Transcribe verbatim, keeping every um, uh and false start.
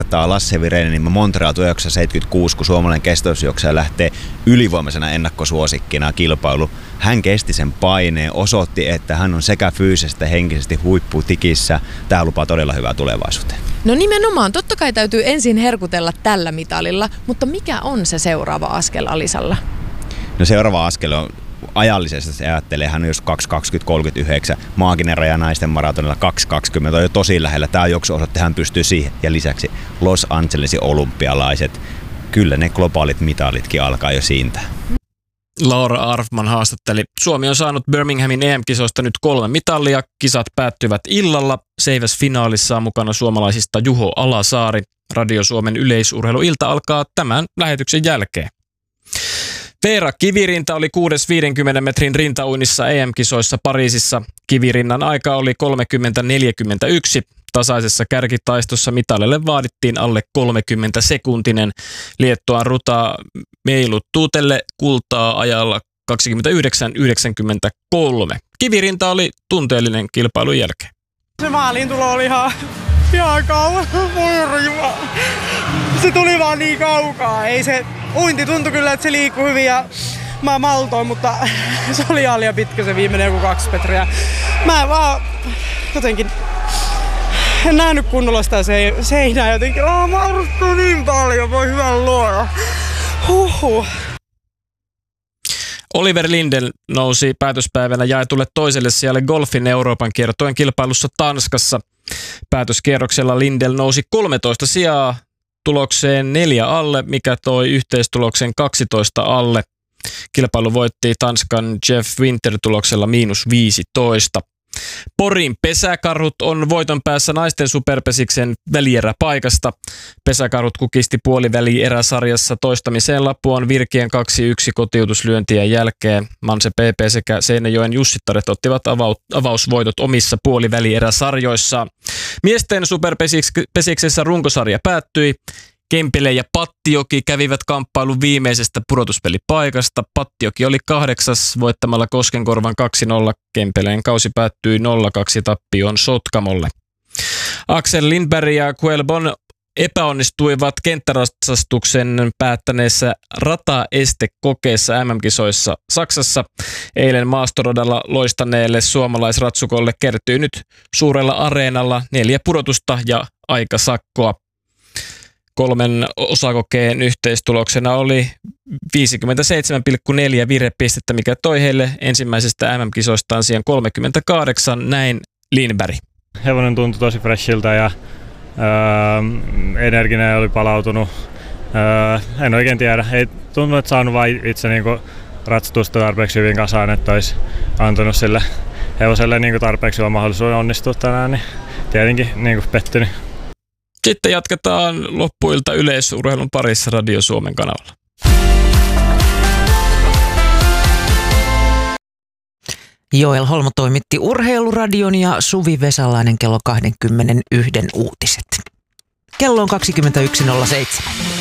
Tämä Lasse Virenin Montreal tuhatyhdeksänsataaseitsemänkymmentäkuusi, kun suomalainen kestävyysjuoksaja lähtee ylivoimaisena ennakkosuosikkina kilpailu. Hän kesti sen paineen, osoitti, että hän on sekä fyysisesti että henkisesti huipputikissä. Tämä lupaa todella hyvää tulevaisuuteen. No nimenomaan, totta kai täytyy ensin herkutella tällä mitalilla, mutta mikä on se seuraava askel Alisalla? No seuraava askel on ajallisesti, se ajattelee, hän on jos kaksi kaksikymmentä kolmekymmentäyhdeksän, maaginen raja naisten maratonilla kaksi kaksikymmentä on jo tosi lähellä. Tämä juoksu osoitti, hän pystyy siihen. Ja lisäksi Los Angelesin olympialaiset, kyllä ne globaalit mitalitkin alkaa jo siitä. Laura Arfman haastatteli. Suomi on saanut Birminghamin E M-kisoista nyt kolme mitallia. Kisat päättyvät illalla. Seiväsfinaalissa on mukana suomalaisista Juho Alasaari. Radio Suomen yleisurheiluilta alkaa tämän lähetyksen jälkeen. Veera Kivirinta oli kuudes viidenkymmenen metrin rintauinnissa E M-kisoissa Pariisissa. Kivirinnan aika oli kolmekymmentä neljäkymmentäyksi. Tasaisessa kärkitaistossa mitalille vaadittiin alle kolmekymmentä sekuntinen. Liettuan Ruta Meiluttuutelle kultaa ajalla kaksikymmentäyhdeksän yhdeksänkymmentäkolme. Kivirinta oli tunteellinen kilpailun jälkeen. Se maaliin tulo oli ihan, ihan kauan. Se tuli vaan niin kaukaa. Ei se uinti tuntui kyllä, että se liikkui hyvin ja mä maltoin, mutta se oli ihan liian pitkä se viimeinen joku kaksi metriä. Mä vaan jotenkin en nähnyt kunnolla sitä seinää jotenkin. Oh, mä arvostan niin paljon, voi hyvän luoda. Huhhuh. Oliver Lindell nousi päätöspäivänä jaetulle toiselle sijalle golfin Euroopan kiertueen kilpailussa Tanskassa. Päätöskierroksella Lindell nousi kolmetoista sijaa tulokseen neljä alle, mikä toi yhteistuloksen kaksitoista alle. Kilpailu voitti Tanskan Jeff Winter tuloksella miinus viisitoista. Porin pesäkarhut on voiton päässä naisten superpesiksen välieräpaikasta. Pesäkarhut kukisti puolivälieräsarjassa toistamiseen Lapuan Virkien kaksi yksi kotiutuslyöntien jälkeen. Manse P P sekä Seinäjoen Jussittaret ottivat avausvoitot omissa puolivälieräsarjoissaan. Miesten superpesiksessä runkosarja päättyi. Kempele ja Pattioki kävivät kamppailun viimeisestä pudotuspelipaikasta. Pattioki oli kahdeksas voittamalla Koskenkorvan kaksi nolla. Kempeleen kausi päättyi nolla kaksi tappioon Sotkamolle. Axel Lindberg ja Kuelbon epäonnistuivat kenttäratsastuksen päättäneessä rataestekokeessa M M-kisoissa Saksassa. Eilen maastoradalla loistaneelle suomalaisratsukolle kertyi nyt suurella areenalla neljä pudotusta ja aikasakkoa. Kolmen osakokeen yhteistuloksena oli viisikymmentäseitsemän pilkku neljä virhepistettä, mikä toi heille ensimmäisestä M M-kisoistaan siihen kolmekymmentäkahdeksan, näin Lindberg. Hevonen tuntui tosi freshiltä ja öö, energinen oli palautunut. Öö, en oikein tiedä. Ei tuntunut, että saanut vain itse niinku ratsastusta tarpeeksi hyvin kasaan, että olisi antanut sille hevoselle niinku tarpeeksi hyvä mahdollisuuden onnistua tänään, niin tietenkin niinku pettynyt. Sitten jatketaan loppuilta yleisurheilun parissa Radio Suomen kanavalla. Joel Holmo toimitti Urheiluradion ja Suvi Vesalainen kello kaksikymmentäyksi uutiset. Kello on kaksikymmentäyksi nolla seitsemän.